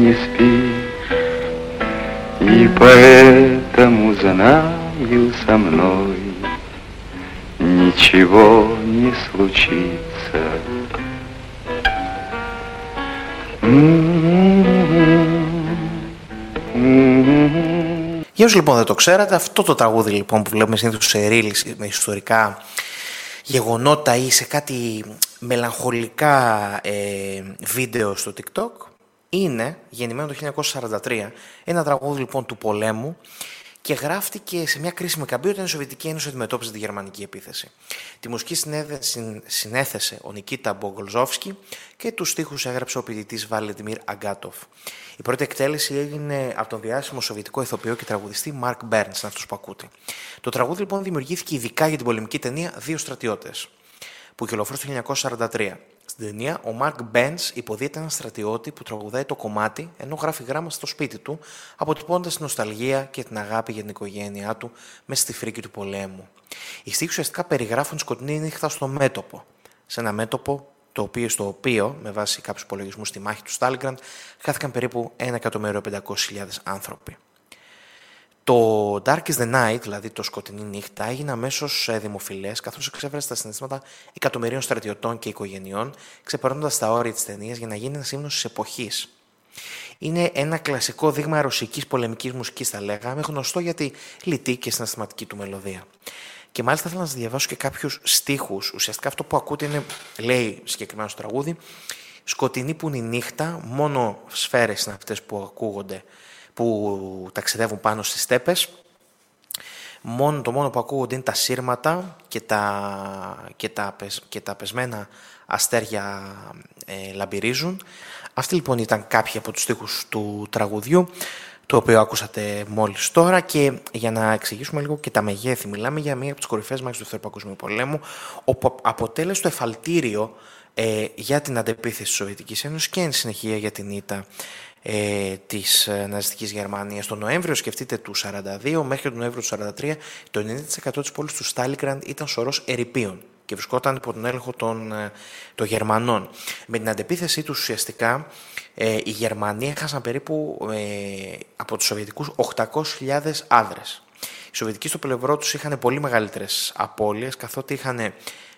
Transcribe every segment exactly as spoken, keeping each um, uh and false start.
Не спишь, и поэтому знаю, со мной ничего не случится. Για όσοι λοιπόν δεν το ξέρατε, αυτό το τραγούδι λοιπόν που βλέπουμε συνήθως σε reels με ιστορικά γεγονότα ή σε κάτι μελαγχολικά ε, βίντεο στο TikTok, είναι γεννημένο το χίλια εννιακόσια σαράντα τρία, ένα τραγούδι λοιπόν του πολέμου, και γράφτηκε σε μια κρίσιμη καμπή όταν η Σοβιετική Ένωση αντιμετώπιζε τη γερμανική επίθεση. Τη μουσική συνέθεσε ο Νικίτα Μπογκολζόφσκι και τους στίχους έγραψε ο ποιητής Βαλεντιμίρ Αγκάτοφ. Η πρώτη εκτέλεση έγινε από τον διάσημο σοβιετικό ηθοποιό και τραγουδιστή Μαρκ Μπέρνς, είναι αυτός που ακούτε. Το τραγούδι λοιπόν δημιουργήθηκε ειδικά για την πολεμική ταινία Δύο Στρατιώτες, που κυκλοφόρησε το χίλια εννιακόσια σαράντα τρία. Στην ταινία, ο Μαρκ Μπέρνς υποδίεται έναν στρατιώτη που τραγουδάει το κομμάτι ενώ γράφει γράμμα στο σπίτι του, αποτυπώνοντας την νοσταλγία και την αγάπη για την οικογένειά του μέσα στη φρίκη του πολέμου. Οι στίχοι ουσιαστικά περιγράφουν σκοτεινή νύχτα στο μέτωπο, σε ένα μέτωπο το οποίο, στο οποίο, με βάση κάποιους υπολογισμούς στη μάχη του Στάλιγκραντ, χάθηκαν περίπου ένα εκατομμύριο πεντακόσιες χιλιάδες άνθρωποι. Το Dark is the Night, δηλαδή το σκοτεινή νύχτα, έγινε αμέσως δημοφιλές, καθώς εξέφρασε τα συναισθήματα εκατομμυρίων στρατιωτών και οικογενειών, ξεπερνώντας τα όρια της ταινίας για να γίνει ένας ύμνος της εποχής. Είναι ένα κλασικό δείγμα ρωσικής πολεμικής μουσικής, θα λέγαμε, γνωστό για τη λιτή και συναισθηματική του μελωδία. Και μάλιστα θέλω να σας διαβάσω και κάποιους στίχους. Ουσιαστικά αυτό που ακούτε είναι, λέει συγκεκριμένα στο τραγούδι, σκοτεινή που είναι η νύχτα, μόνο σφαίρες είναι αυτές που ακούγονται, που ταξιδεύουν πάνω στις στέπες. Μόνο, το μόνο που ακούγονται είναι τα σύρματα και τα, και τα, και τα πεσμένα αστέρια ε, λαμπυρίζουν. Αυτοί λοιπόν ήταν κάποιοι από τους στίχους του τραγουδιού, το οποίο άκουσατε μόλις τώρα, και για να εξηγήσουμε λίγο και τα μεγέθη, μιλάμε για μία από τις κορυφαίες μάχες του Δεύτερου Παγκοσμίου Πολέμου, όπου αποτέλεσε το εφαλτήριο ε, για την αντεπίθεση της Σοβιετικής Ένωσης και εν συνεχεία για την ήττα ε, της ε, ναζιστικής Γερμανίας. Τον Νοέμβριο, σκεφτείτε, του σαράντα δύο μέχρι τον Νοέμβριο του σαράντα τρία, το ενενήντα τοις εκατό της πόλης του Στάλιγκραντ ήταν σωρός ερειπίων και βρισκόταν υπό τον έλεγχο των, των Γερμανών. Με την αντεπίθεσή τους ουσιαστικά ε, οι Γερμανοί έχασαν περίπου ε, από τους Σοβιετικούς οκτακόσιες χιλιάδες άνδρες. Οι Σοβιετικοί στο πλευρό τους είχαν πολύ μεγαλύτερες απώλειες, καθότι είχαν ε,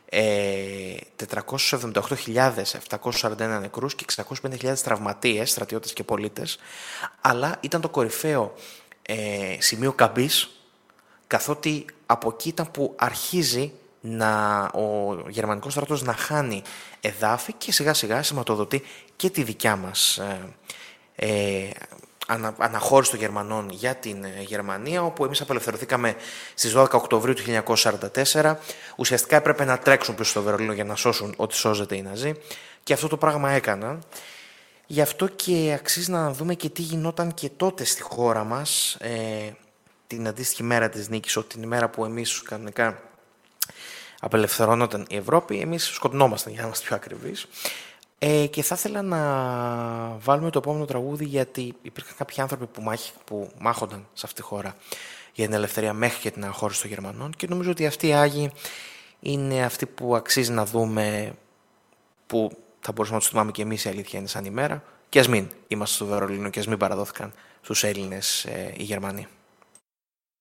τετρακόσιες εβδομήντα οκτώ χιλιάδες επτακόσιους σαράντα ένα νεκρούς και εξακόσιες πενήντα χιλιάδες τραυματίες, στρατιώτες και πολίτες, αλλά ήταν το κορυφαίο ε, σημείο καμπής, καθότι από εκεί ήταν που αρχίζει να, ο γερμανικός στρατός να χάνει εδάφη και σιγά σιγά σηματοδοτεί και τη δικιά μας ε, ε, ανα, αναχώρηση των Γερμανών για την ε, Γερμανία, όπου εμείς απελευθερωθήκαμε στις δώδεκα Οκτωβρίου του χίλια εννιακόσια σαράντα τέσσερα. Ουσιαστικά έπρεπε να τρέξουν πίσω στο Βερολίνο για να σώσουν ό,τι σώζεται οι Ναζί, και αυτό το πράγμα έκαναν. Γι' αυτό και αξίζει να δούμε και τι γινόταν και τότε στη χώρα μας ε, την αντίστοιχη μέρα της νίκης, ότι την ημέρα που εμείς κανονικά απελευθερώνονταν η Ευρώπη, εμείς σκοτεινόμασταν, για να είμαστε πιο ακριβείς. Ε, και θα ήθελα να βάλουμε το επόμενο τραγούδι, γιατί υπήρχαν κάποιοι άνθρωποι που, μάχη, που μάχονταν σε αυτή τη χώρα για την ελευθερία μέχρι και την αναχώρηση των Γερμανών, και νομίζω ότι αυτοί οι Άγιοι είναι αυτοί που αξίζει να δούμε, που θα μπορούσαμε να τους θυμάμαι και εμείς, η αλήθεια είναι, σαν ημέρα, και ας μην είμαστε στο Βερολίνο και ας μην παραδόθηκαν στους Έλληνες ε, οι Γερμανοί.